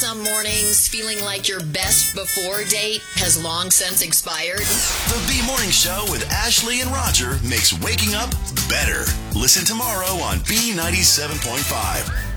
Some mornings feeling like your best before date has long since expired. The B Morning Show with Ashley and Roger makes waking up better. Listen tomorrow on B97.5.